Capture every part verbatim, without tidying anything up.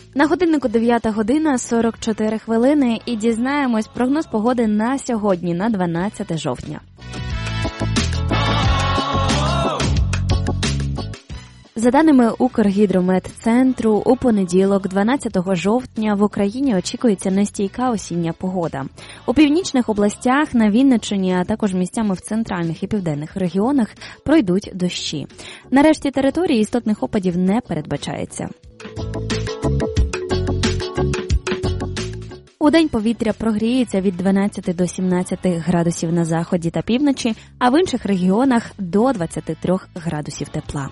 На годиннику дев'ята година сорок чотири хвилини і дізнаємось прогноз погоди на сьогодні, на дванадцяте жовтня. За даними Укргідрометцентру, у понеділок, дванадцятого жовтня, в Україні очікується нестійка осіння погода. У північних областях, на Вінниччині, а також місцями в центральних і південних регіонах пройдуть дощі. На решті території істотних опадів не передбачається. Удень повітря прогріється від дванадцяти до сімнадцяти градусів на заході та півночі, а в інших регіонах до двадцяти трьох градусів тепла.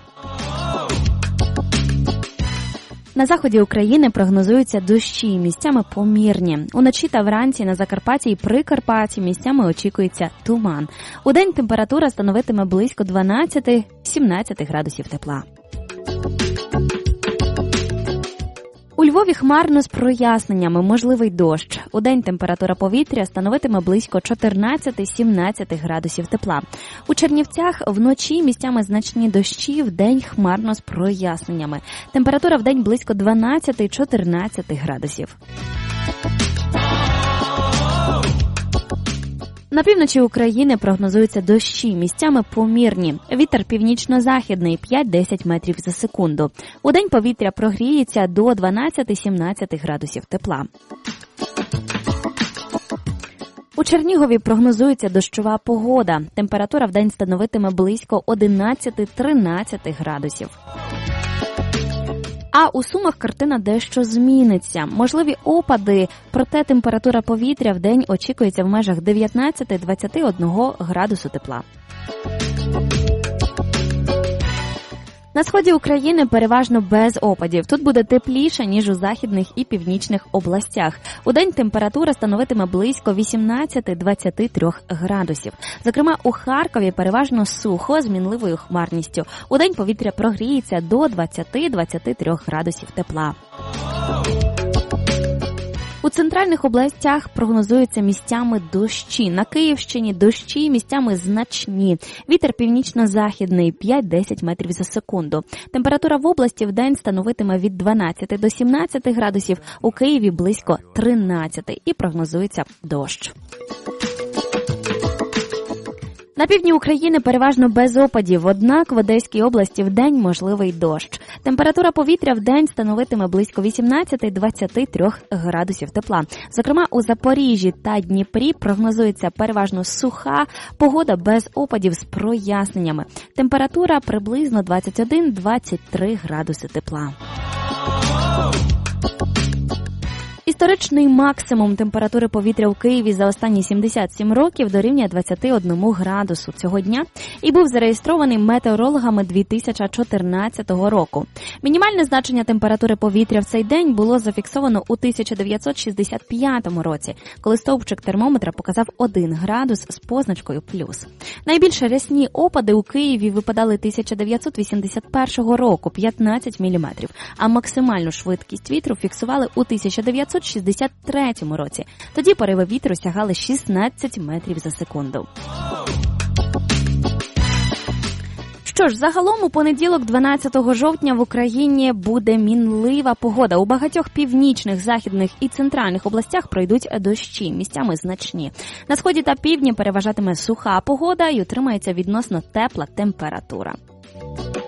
На заході України прогнозуються дощі, місцями помірні. Уночі та вранці на Закарпатті і Прикарпатті місцями очікується туман. Удень температура становитиме близько дванадцяти-сімнадцяти градусів тепла. У Львові хмарно з проясненнями, можливий дощ. Удень температура повітря становитиме близько чотирнадцяти-сімнадцяти градусів тепла. У Чернівцях вночі місцями значні дощі, вдень хмарно з проясненнями. Температура вдень близько дванадцяти-чотирнадцяти градусів. На півночі України прогнозуються дощі, місцями помірні. Вітер північно-західний п'ять-десять метрів за секунду. Удень повітря прогріється до дванадцяти-сімнадцяти градусів тепла. У Чернігові прогнозується дощова погода. Температура вдень становитиме близько одинадцяти-тринадцяти градусів. А у Сумах картина дещо зміниться. Можливі опади, проте температура повітря вдень очікується в межах дев'ятнадцяти-двадцяти одного градусу тепла. На сході України переважно без опадів. Тут буде тепліше, ніж у західних і північних областях. Удень температура становитиме близько вісімнадцяти-двадцяти трьох градусів. Зокрема, у Харкові переважно сухо з мінливою хмарністю. Удень повітря прогріється до двадцяти-двадцяти трьох градусів тепла. У центральних областях прогнозуються місцями дощі. На Київщині дощі місцями значні. Вітер північно-західний п'ять-десять метрів за секунду. Температура в області вдень становитиме від дванадцяти до сімнадцяти градусів, у Києві близько тринадцяти і прогнозується дощ. На півдні України переважно без опадів, однак в Одеській області вдень можливий дощ. Температура повітря вдень становитиме близько вісімнадцяти-двадцяти трьох градусів тепла. Зокрема, у Запоріжжі та Дніпрі прогнозується переважно суха погода без опадів з проясненнями. Температура приблизно двадцять один - двадцять три градуси тепла. Історичний максимум температури повітря у Києві за останні сімдесят сім років дорівнює двадцяти одному градусу цього дня і був зареєстрований метеорологами дві тисячі чотирнадцятого року. Мінімальне значення температури повітря в цей день було зафіксовано у тисяча дев'ятсот шістдесят п'ятому році, коли стовпчик термометра показав один градус з позначкою плюс. Найбільше рясні опади у Києві випадали тисяча дев'ятсот вісімдесят першого року – п'ятнадцять міліметрів, а максимальну швидкість вітру фіксували у тисяча дев'ятсот шістдесят третьому році. Тоді пориви вітру сягали шістнадцять метрів за секунду. Що ж, загалом у понеділок, дванадцятого жовтня, в Україні буде мінлива погода. У багатьох північних, західних і центральних областях пройдуть дощі, місцями значні. На сході та півдні переважатиме суха погода і утримається відносно тепла температура.